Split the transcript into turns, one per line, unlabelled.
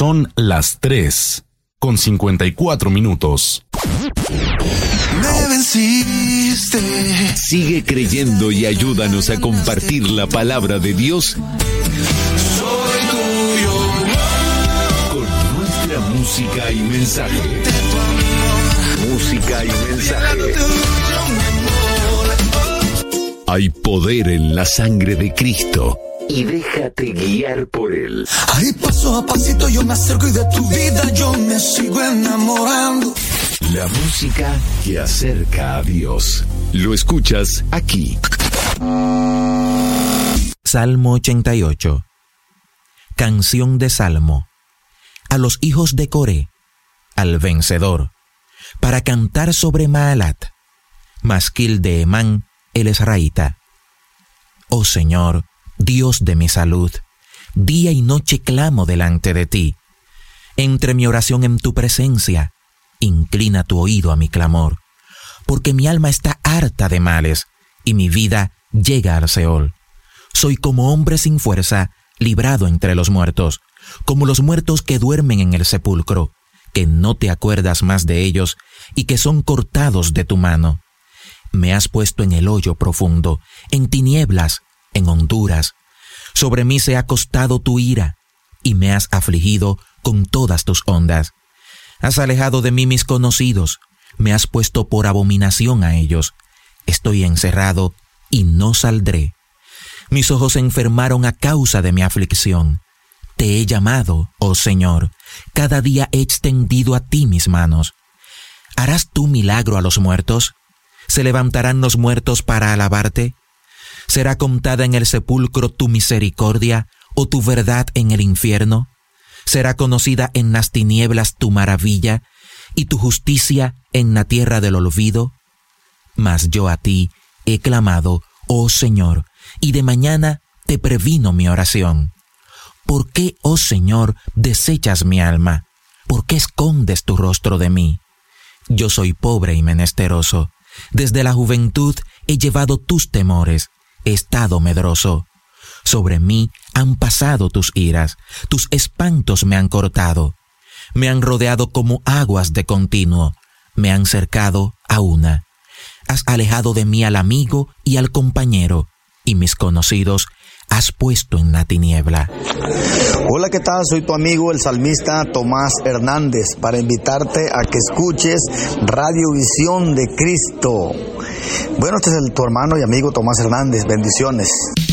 Son las 3:54.
Me venciste.
Sigue creyendo y ayúdanos a compartir la palabra de Dios
Soy tuyo.
con nuestra música y mensaje. Música y mensaje. Hay poder en la sangre de Cristo y déjate guiar por Él.
Ahí paso a pasito yo me acerco y de tu vida yo me sigo enamorando.
La música que acerca a Dios. Lo escuchas aquí.
Salmo 88. Canción de Salmo. A los hijos de Coré, al vencedor, para cantar sobre Maalat, masquil de Emán, el Esraíta. Oh Señor, Dios de mi salud, día y noche clamo delante de ti. Entre mi oración en tu presencia, inclina tu oído a mi clamor, porque mi alma está harta de males y mi vida llega al Seol. Soy como hombre sin fuerza, librado entre los muertos, como los muertos que duermen en el sepulcro, que no te acuerdas más de ellos y que son cortados de tu mano. Me has puesto en el hoyo profundo, en tinieblas, en honduras. Sobre mí se ha acostado tu ira, y me has afligido con todas tus ondas. Has alejado de mí mis conocidos, me has puesto por abominación a ellos. Estoy encerrado y no saldré. Mis ojos se enfermaron a causa de mi aflicción. Te he llamado, oh Señor, cada día he extendido a ti mis manos. ¿Harás tú milagro a los muertos? ¿Se levantarán los muertos para alabarte? ¿Será contada en el sepulcro tu misericordia o tu verdad en el infierno? ¿Será conocida en las tinieblas tu maravilla y tu justicia en la tierra del olvido? Mas yo a ti he clamado, oh Señor, y de mañana te previno mi oración. ¿Por qué, oh Señor, desechas mi alma? ¿Por qué escondes tu rostro de mí? Yo soy pobre y menesteroso. Desde la juventud he llevado tus temores, he estado medroso. Sobre mí han pasado tus iras, tus espantos me han cortado. Me han rodeado como aguas de continuo, me han cercado a una. Has alejado de mí al amigo y al compañero, y mis conocidos has puesto en la tiniebla.
Hola, ¿qué tal? Soy tu amigo el salmista Tomás Hernández para invitarte a que escuches Radiovisión de Cristo. Bueno, este es tu hermano y amigo Tomás Hernández. Bendiciones.